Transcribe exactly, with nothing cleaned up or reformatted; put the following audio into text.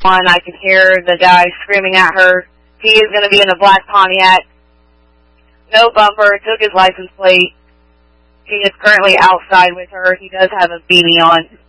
on. I can hear the guy screaming at her. He is going to be in a black Pontiac. No bumper, took his license plate. He is currently outside with her. He does have a beanie on.